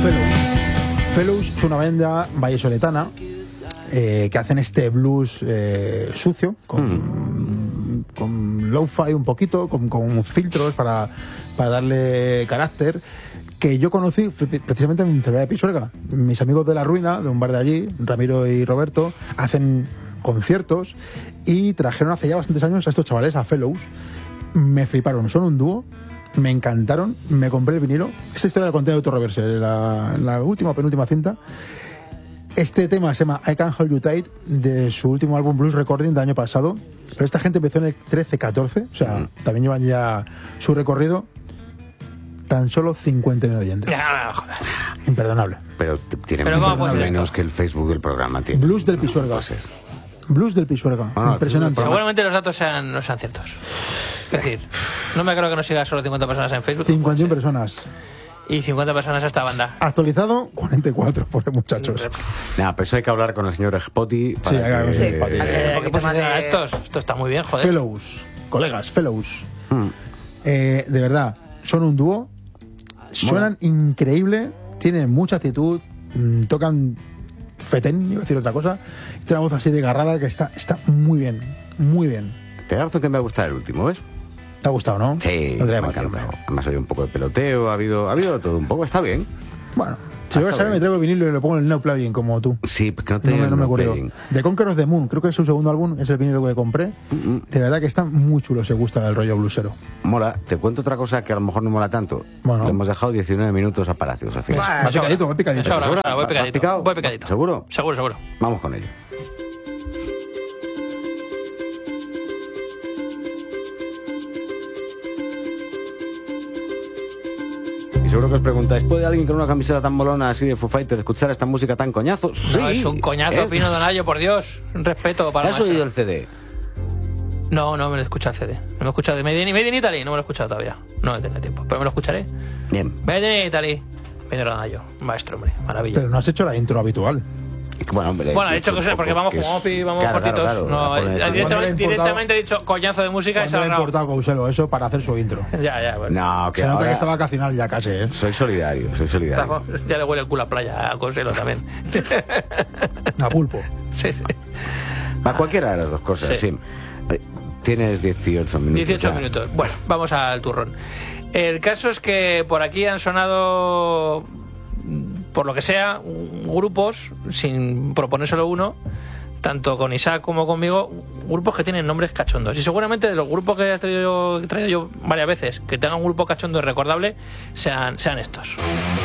Fellows es una banda vallisoletana que hacen este blues sucio, con lo-fi un poquito, con filtros para darle carácter, que yo conocí precisamente en Cervera de Pisuerga. Mis amigos de La Ruina, de un bar de allí, Ramiro y Roberto, hacen conciertos y trajeron hace ya bastantes años a estos chavales, a Fellows. Me fliparon, son un dúo, me encantaron, me compré el vinilo. Esta historia la conté de Autoreverse, en la última o penúltima cinta. Este tema se llama I Can't Hold You Tight, de su último álbum Blues Recording del año pasado. Pero esta gente empezó en el 13-14, o sea, también llevan ya su recorrido. Tan solo 51 oyentes. Joder. Imperdonable. Pero tiene menos que el Facebook del programa. Tiene. Blues del Pisuerga. Blues del Pisuerga. Impresionante. Seguramente los datos no sean ciertos. Es decir, no me creo que nos siga solo 50 personas en Facebook. 51 personas. Y 50 personas a esta banda. Actualizado, 44, por muchachos. Nada, pero eso hay que hablar con el señor Spotty. Sí, hay que ¿Qué posicionan estos? Esto está muy bien, joder. Fellows, colegas, Fellows. De verdad, son un dúo. Suenan increíble, tienen mucha actitud, tocan fetén, iba a decir otra cosa. Tiene una voz así desgarrada que está muy bien, muy bien. Te da razón que me ha gustado el último, ¿ves? ¿Te ha gustado, no? Sí, me ha encantado. Además hay un poco de peloteo, ha habido de todo un poco, está bien. Bueno, si yo me traigo el vinilo y lo pongo en el Now Plugin como tú. Sí, porque no me acuerdo. The Conqueror of the Moon, creo que es su segundo álbum, es el vinilo que compré. De verdad que está muy chulo, se gusta del rollo bluesero. Mola. Te cuento otra cosa que a lo mejor no mola tanto. Bueno. Le hemos dejado 19 minutos a Palacios al final. Voy picadito. Voy picadito. ¿Seguro? Seguro. Vamos con ello. Y seguro que os preguntáis, ¿puede alguien con una camiseta tan molona así de Foo Fighters escuchar esta música tan coñazo? Sí. No, es un coñazo, Pino Donaggio, por Dios. Un respeto para ¿Has oído el CD? No me lo he escuchado el CD. No me he escuchado de Made in Italy, no me lo he escuchado todavía. No he tenido tiempo, pero me lo escucharé. Bien. Made in Italy. Pino Donaggio, maestro, hombre, maravilla. Pero no has hecho la intro habitual. Bueno, he dicho que sea porque vamos como Opi, vamos cortitos. Claro, no, directamente he dicho coñazo de música y se ha importado Couselo eso para hacer su intro. Ya, bueno. No, que se nota que está vacacional ya casi, ¿eh? Soy solidario. Ya le huele el culo a playa a Couselo también. A pulpo. Sí. A cualquiera de las dos cosas, sí. Tienes 18 minutos. 18 minutos. Bueno, vamos al turrón. El caso es que por aquí han sonado, por lo que sea, grupos, sin proponérselo uno, tanto con Isaac como conmigo, grupos que tienen nombres cachondos. Y seguramente de los grupos que he traído yo varias veces, que tengan un grupo cachondo y recordable, sean estos.